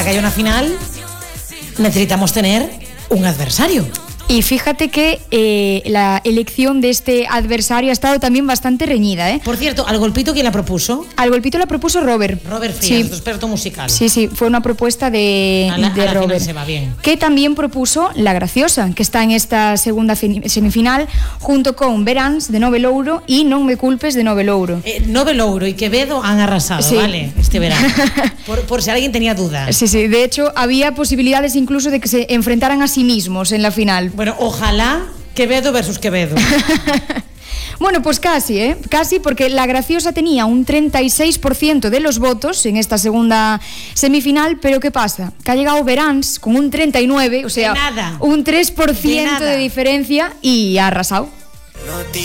que haya una final, necesitamos tener un adversario. Y fíjate que la elección de este adversario ha estado también bastante reñida, ¿eh? Por cierto, ¿al golpito quién la propuso? Al golpito la propuso Robert. Robert Frías, Sí. nuestro experto musical. Sí, fue una propuesta de la Robert. final se va bien. Que también propuso La Graciosa, que está en esta segunda semifinal, junto con Verans de Nove Louro y Non me culpes de Nove Louro. Nove Louro y Quevedo han arrasado, Sí. ¿vale? Este verano. por si alguien tenía dudas. Sí, de hecho había posibilidades incluso de que se enfrentaran a sí mismos en la final. Bueno, ojalá Quevedo versus Quevedo. Bueno, pues casi, casi, porque La Graciosa tenía un 36% de los votos en esta segunda semifinal, pero ¿qué pasa? Que ha llegado Verans con un 39%, o sea, nada. un 3% De nada. de diferencia y ha arrasado.